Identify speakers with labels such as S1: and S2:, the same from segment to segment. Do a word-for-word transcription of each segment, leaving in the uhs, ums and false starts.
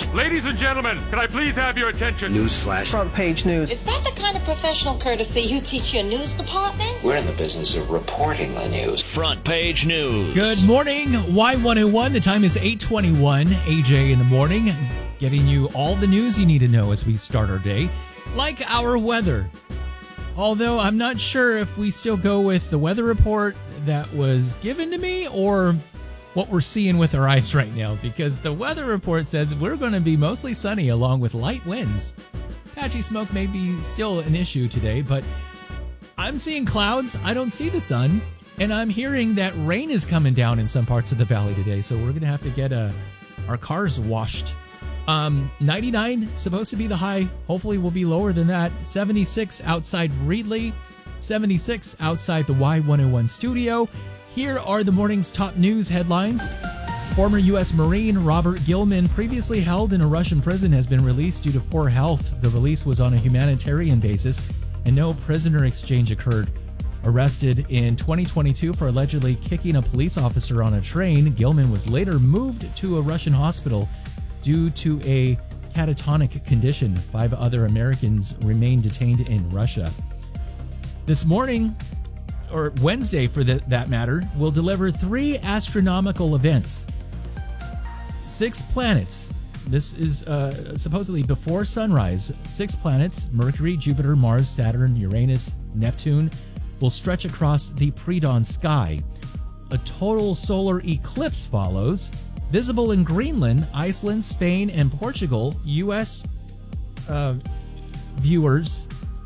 S1: Ladies and gentlemen, can I please have your attention?
S2: Newsflash.
S3: Front page news.
S4: Is that the kind of professional courtesy you teach your news department?
S2: We're in the business of reporting the news.
S5: Front page news.
S6: Good morning, Y one oh one. The time is eight twenty-one. A J in the morning, getting you all the news you need to know as we start our day, like our weather. Although I'm not sure if we still go with the weather report that was given to me or what we're seeing with our eyes right now, because the weather report says we're going to be mostly sunny along with light winds. Patchy smoke may be still an issue today, but I'm seeing clouds. I don't see the sun, and I'm hearing that rain is coming down in some parts of the valley today, so we're going to have to get uh, our cars washed. Um, ninety-nine supposed to be the high. Hopefully we'll be lower than that. seventy-six outside Reedley, seventy-six outside the Y one oh one studio. Here are the morning's top news headlines. Former U S Marine Robert Gilman, previously held in a Russian prison, has been released due to poor health. The release was on a humanitarian basis, and no prisoner exchange occurred. Arrested in twenty twenty-two for allegedly kicking a police officer on a train, Gilman was later moved to a Russian hospital due to a catatonic condition. Five other Americans remain detained in Russia. This morning, or Wednesday for the, that matter, will deliver three astronomical events. Six planets. This is uh, supposedly before sunrise. Six planets, Mercury, Jupiter, Mars, Saturn, Uranus, Neptune, will stretch across the pre-dawn sky. A total solar eclipse follows. Visible in Greenland, Iceland, Spain, and Portugal, U S uh, viewers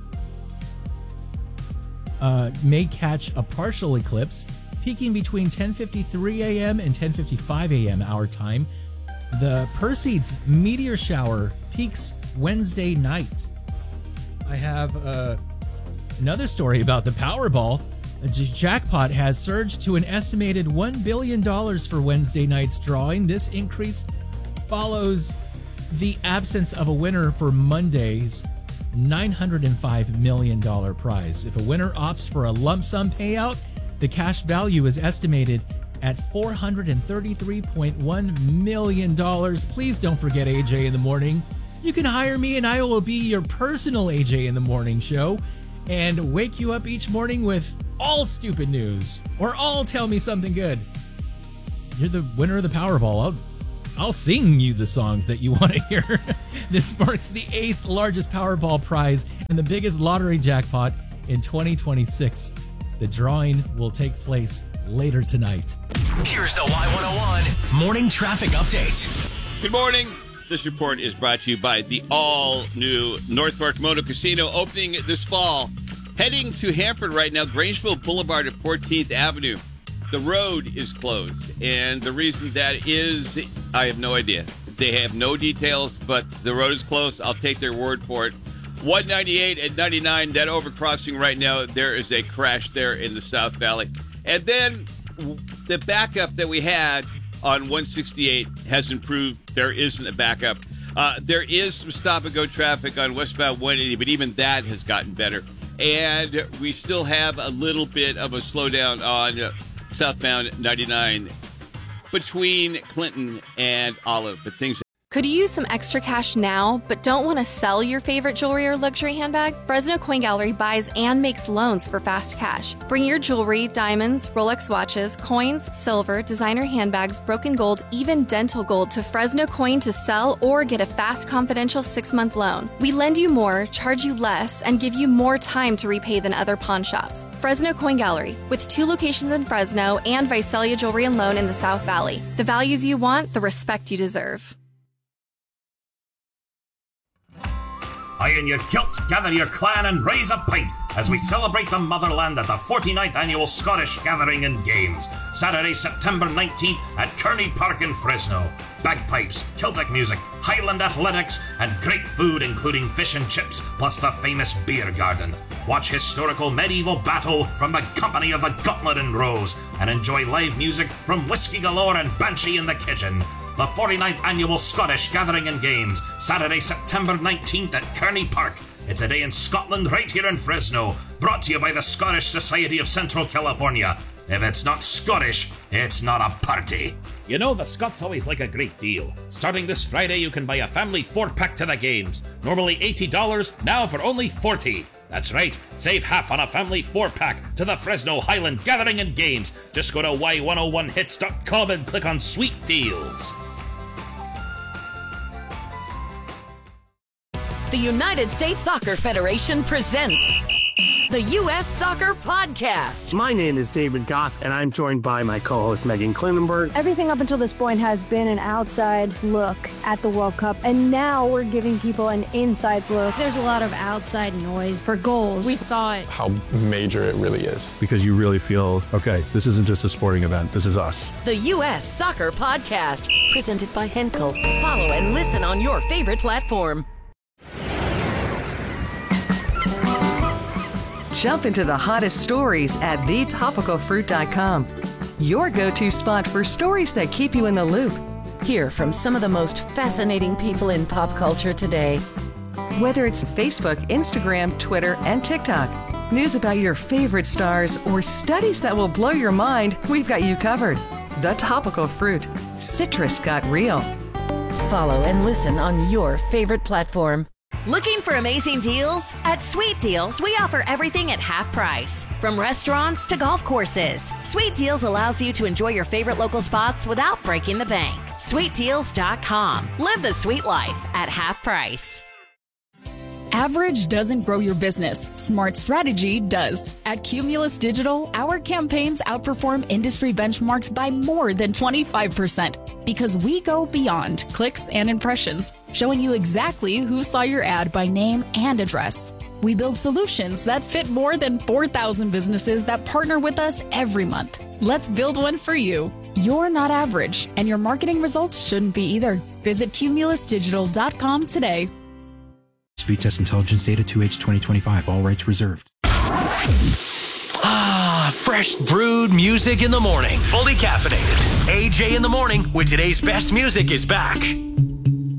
S6: uh, may catch a partial eclipse, peaking between ten fifty-three a.m. and ten fifty-five a.m. our time. The Perseids meteor shower peaks Wednesday night. I have uh, another story about the Powerball. The jackpot has surged to an estimated one billion dollars for Wednesday night's drawing. This increase follows the absence of a winner for Monday's nine hundred five million dollars prize. If a winner opts for a lump sum payout, the cash value is estimated at four hundred thirty-three point one million dollars. Please don't forget A J in the Morning. You can hire me and I will be your personal A J in the Morning show and wake you up each morning with all stupid news, or all tell me something good. You're the winner of the Powerball. I'll, I'll sing you the songs that you want to hear. This marks the eighth largest Powerball prize and the biggest lottery jackpot in twenty twenty-six. The drawing will take place later tonight.
S5: Here's the Y one oh one Morning Traffic Update.
S7: Good morning. This report is brought to you by the all-new North Park Mono Casino, opening this fall. Heading to Hanford right now, Grangeville Boulevard at fourteenth Avenue. The road is closed, and the reason that is, I have no idea. They have no details, but the road is closed. I'll take their word for it. one ninety-eight and ninety-nine, that overcrossing right now, there is a crash there in the South Valley. And then the backup that we had on one sixty-eight has improved. There isn't a backup. Uh, there is some stop-and-go traffic on westbound one eighty, but even that has gotten better. And we still have a little bit of a slowdown on uh, southbound ninety-nine between Clinton and Olive, but things.
S8: Could you use some extra cash now, but don't want to sell your favorite jewelry or luxury handbag? Fresno Coin Gallery buys and makes loans for fast cash. Bring your jewelry, diamonds, Rolex watches, coins, silver, designer handbags, broken gold, even dental gold to Fresno Coin to sell or get a fast, confidential six-month loan. We lend you more, charge you less, and give you more time to repay than other pawn shops. Fresno Coin Gallery, with two locations in Fresno and Visalia Jewelry and Loan in the South Valley. The values you want, the respect you deserve.
S9: Iron your kilt, gather your clan, and raise a pint as we celebrate the motherland at the forty-ninth Annual Scottish Gathering and Games, Saturday, September nineteenth at Kearney Park in Fresno. Bagpipes, Celtic music, Highland athletics, and great food including fish and chips, plus the famous beer garden. Watch historical medieval battle from the company of the Gauntlet and Rose, and enjoy live music from Whiskey Galore and Banshee in the Kitchen. The forty-ninth Annual Scottish Gathering and Games, Saturday, September nineteenth at Kearney Park. It's a day in Scotland right here in Fresno, brought to you by the Scottish Society of Central California. If it's not Scottish, it's not a party.
S3: You know, the Scots always like a great deal. Starting this Friday, you can buy a family four-pack to the games. Normally eighty dollars, now for only forty dollars. That's right, save half on a family four-pack to the Fresno Highland Gathering and Games. Just go to Y one oh one hits dot com and click on Sweet Deals.
S10: The United States Soccer Federation presents the U S Soccer Podcast.
S11: My name is David Goss, and I'm joined by my co-host Megan Klinenberg.
S12: Everything up until this point has been an outside look at the World Cup, and now we're giving people an inside look.
S13: There's a lot of outside noise for goals. We thought
S14: how major it really is, because you really feel, okay, this isn't just a sporting event, this is us.
S10: The U S Soccer Podcast, presented by Henkel. Follow and listen on your favorite platform.
S15: Jump into the hottest stories at the topical fruit dot com. Your go-to spot for stories that keep you in the loop.
S10: Hear from some of the most fascinating people in pop culture today.
S15: Whether it's Facebook, Instagram, Twitter, and TikTok, news about your favorite stars, or studies that will blow your mind, we've got you covered. The Topical Fruit. Citrus got real.
S10: Follow and listen on your favorite platform.
S16: Looking for amazing deals? At Sweet Deals, we offer everything at half price. From restaurants to golf courses, Sweet Deals allows you to enjoy your favorite local spots without breaking the bank. sweet deals dot com. Live the sweet life at half price.
S17: Average doesn't grow your business. Smart strategy does. At Cumulus Digital, our campaigns outperform industry benchmarks by more than twenty-five percent because we go beyond clicks and impressions, showing you exactly who saw your ad by name and address. We build solutions that fit more than four thousand businesses that partner with us every month. Let's build one for you. You're not average, and your marketing results shouldn't be either. Visit cumulus digital dot com today.
S18: Speed Test Intelligence Data two H twenty twenty-five. All rights reserved.
S5: Ah, fresh brewed music in the morning. Fully caffeinated. A J in the morning with today's best music is back.